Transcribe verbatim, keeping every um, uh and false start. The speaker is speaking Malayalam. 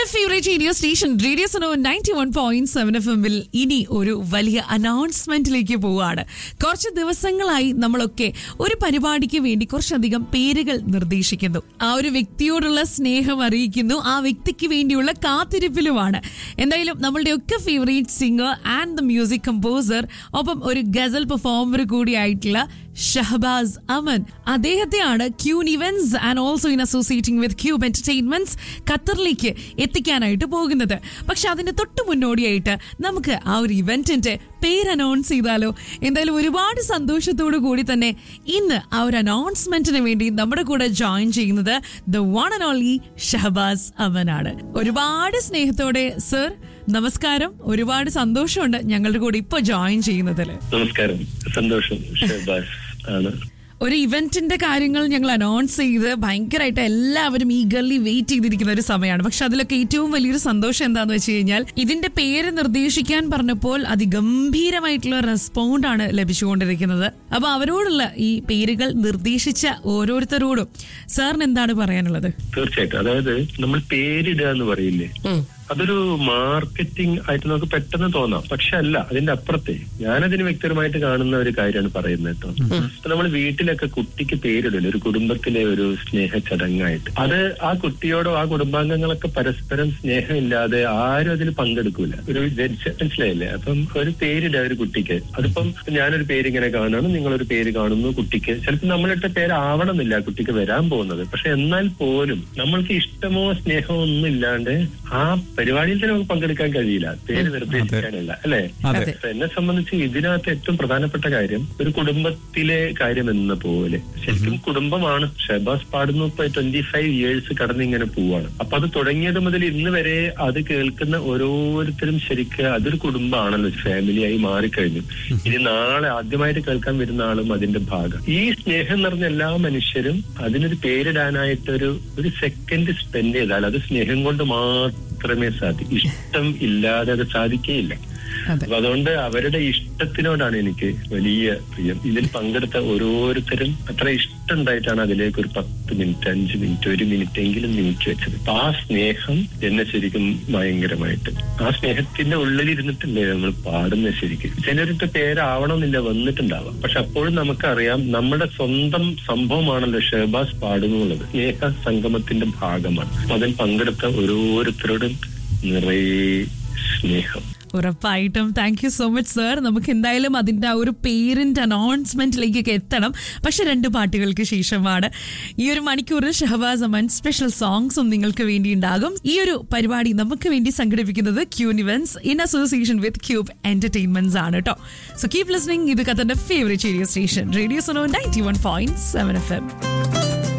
Favourite radio station radio Suno ninety one point seven F എമ്മിൽ ഇനി ഒരു വലിയ അനൗൺസ്മെന്റിലേക്ക് പോവുകയാണ്. കുറച്ച് ദിവസങ്ങളായി നമ്മളൊക്കെ ഒരു പരിപാടിക്ക് വേണ്ടി കുറച്ചധികം പേരുകൾ നിർദ്ദേശിക്കുന്നു. ആ ഒരു വ്യക്തിയോടുള്ള സ്നേഹം അറിയിക്കുന്നു. ആ വ്യക്തിക്ക് വേണ്ടിയുള്ള കാത്തിരിപ്പിലുമാണ്. എന്തായാലും നമ്മളുടെ ഒക്കെ favourite singer and the music composer, ഒപ്പം ഒരു ഗസൽ performer കൂടിയായിട്ടുള്ള Shahbaz Aman, അദ്ദേഹത്തെയാണ് queen events and also in associating with cube entertainments ഖത്തറിലേക്ക് എത്തിക്കാനായിട്ട് പോകുന്നത്. പക്ഷെ അതിന്റെ തൊട്ട് മുന്നോടിയായിട്ട് നമുക്ക് ആ ഒരു ഇവന്റിന്റെ പേര് അനൗൺസ് ചെയ്താലോ? എന്തായാലും ഒരുപാട് സന്തോഷത്തോടു കൂടി തന്നെ ഇന്ന് ആ ഒരു അനൗൺസ്മെന്റിന് വേണ്ടി നമ്മുടെ കൂടെ ജോയിൻ ചെയ്യുന്നത് the one and only Shahbaz Aman ആണ്. ഒരുപാട് സ്നേഹത്തോടെ സർ, നമസ്കാരം. ഒരുപാട് സന്തോഷമുണ്ട് ഞങ്ങളുടെ കൂടെ ഇപ്പൊ ജോയിൻ ചെയ്യുന്നതിൽ. നമസ്കാരം, സന്തോഷം. ഷഹബാസ് ആണ്. ഒരു ഇവന്റിന്റെ കാര്യങ്ങൾ ഞങ്ങൾ അനൗൺസ് ചെയ്ത് ഭയങ്കരമായിട്ട് എല്ലാവരും ഈഗർലി വെയിറ്റ് ചെയ്തിരിക്കുന്ന ഒരു സമയമാണ്. പക്ഷെ അതിലൊക്കെ ഏറ്റവും വലിയൊരു സന്തോഷം എന്താന്ന് വെച്ച് കഴിഞ്ഞാൽ ഇതിന്റെ പേര് നിർദ്ദേശിക്കാൻ പറഞ്ഞപ്പോൾ അതിഗംഭീരമായിട്ടുള്ള റെസ്പോണ്ട് ആണ് ലഭിച്ചുകൊണ്ടിരിക്കുന്നത്. അപ്പൊ അവരോടുള്ള ഈ പേരുകൾ നിർദ്ദേശിച്ച ഓരോരുത്തരോടും സാറിന് എന്താണ് പറയാനുള്ളത്? തീർച്ചയായിട്ടും, അതായത് നമ്മൾ പേരിടുക എന്ന് പറയില്ലേ, അതൊരു മാർക്കറ്റിംഗ് ആയിട്ട് നമുക്ക് പെട്ടെന്ന് തോന്നാം. പക്ഷെ അല്ല, അതിന്റെ അപ്പുറത്തെ ഞാനതിന് വ്യക്തിപരമായിട്ട് കാണുന്ന ഒരു കാര്യമാണ് പറയുന്നത് കേട്ടോ. ഇപ്പൊ നമ്മൾ വീട്ടിലൊക്കെ കുട്ടിക്ക് പേരിടില്ല, ഒരു കുടുംബത്തിലെ ഒരു സ്നേഹ ചടങ്ങായിട്ട്. അത് ആ കുട്ടിയോടോ ആ കുടുംബാംഗങ്ങളൊക്കെ പരസ്പരം സ്നേഹമില്ലാതെ ആരും അതിൽ പങ്കെടുക്കൂല. ഒരു മനസ്സിലായില്ലേ? അപ്പം ഒരു പേരിടുക ഒരു കുട്ടിക്ക്. അതിപ്പം ഞാനൊരു പേരിങ്ങനെ കാണുകയാണ്, നിങ്ങളൊരു പേര് കാണുന്നു കുട്ടിക്ക്. ചിലപ്പോൾ നമ്മളിട്ട പേരാവണമെന്നില്ല കുട്ടിക്ക് വരാൻ പോകുന്നത്. പക്ഷെ എന്നാൽ പോലും നമ്മൾക്ക് ഇഷ്ടമോ സ്നേഹമോ ഒന്നും ഇല്ലാണ്ട് ആ പരിപാടിയിൽ തന്നെ നമുക്ക് പങ്കെടുക്കാൻ കഴിയില്ല, പേര് നിർദ്ദേശിക്കാനല്ല, അല്ലെ? എന്നെ സംബന്ധിച്ച് ഇതിനകത്ത് ഏറ്റവും പ്രധാനപ്പെട്ട കാര്യം ഒരു കുടുംബത്തിലെ കാര്യം എന്ന പോലെ ശരിക്കും കുടുംബമാണ്. ഷഹബാസ് പാടുന്നു ഇപ്പൊ ട്വന്റി ഫൈവ് ഇയേഴ്സ് കടന്നിങ്ങനെ പോവാണ്. അപ്പൊ അത് തുടങ്ങിയത് മുതൽ ഇന്ന് വരെ അത് കേൾക്കുന്ന ഓരോരുത്തരും ശരിക്കും അതൊരു കുടുംബമാണല്ലോ, ഫാമിലിയായി മാറിക്കഴിഞ്ഞു. ഇനി നാളെ ആദ്യമായിട്ട് കേൾക്കാൻ വരുന്ന ആളും അതിന്റെ ഭാഗം. ഈ സ്നേഹം നിറഞ്ഞ എല്ലാ മനുഷ്യരും അതിനൊരു പേരിടാനായിട്ടൊരു ഒരു സെക്കൻഡ് സ്പെൻഡ് ചെയ്താൽ അത് സ്നേഹം കൊണ്ട് മാത്രമേ സാധിക്കും. ഇഷ്ടം ഇല്ലാതെ അത് സാധിക്കുകയില്ല. അപ്പൊ അതുകൊണ്ട് അവരുടെ ഇഷ്ടത്തിനോടാണ് എനിക്ക് വലിയ പ്രിയം. ഇതിൽ പങ്കെടുത്ത ഓരോരുത്തരും അത്ര ഇഷ്ടം ഉണ്ടായിട്ടാണ് അതിലേക്ക് ഒരു പത്ത് മിനിറ്റ് അഞ്ച് മിനിറ്റ് ഒരു മിനിറ്റ് എങ്കിലും നീക്കി വെച്ചത്. അപ്പൊ ആ സ്നേഹം എന്നെ ശരിക്കും ഭയങ്കരമായിട്ട്, ആ സ്നേഹത്തിന്റെ ഉള്ളിലിരുന്നിട്ടല്ലേ നമ്മൾ പാടുന്നത്. ശരിക്കും ചിലരുടെ പേരാവണമെന്നില്ല, വന്നിട്ടുണ്ടാവാം. പക്ഷെ അപ്പോഴും നമുക്കറിയാം നമ്മുടെ സ്വന്തം സംഭവമാണല്ലോ ഷഹബാസ് പാടുന്നുള്ളത്. സ്നേഹ സംഗമത്തിന്റെ ഭാഗമാണ്. അതിൽ പങ്കെടുത്ത ഓരോരുത്തരോടും നിറയെ സ്നേഹം. ഉറപ്പായിട്ടും thank you so much sir. നമുക്ക് എന്തായാലും അതിന്റെ ആ ഒരു പേരിന്റെ അനൗൺസ്മെന്റിലേക്കൊക്കെ എത്തണം. പക്ഷെ രണ്ട് പാട്ടുകൾക്ക് ശേഷമാണ് ഈ ഒരു മണിക്കൂറിൽ ഷഹബാസ് അമൻ സ്പെഷ്യൽ സോങ്സും നിങ്ങൾക്ക് വേണ്ടി ഉണ്ടാകും. ഈ ഒരു പരിപാടി നമുക്ക് വേണ്ടി സംഘടിപ്പിക്കുന്നത് queen events in association with cube entertainments ആണ് കേട്ടോ. So keep listening. ഇത് ഖത്തറിന്റെ favourite radio station radio Suno ninety one point seven F M.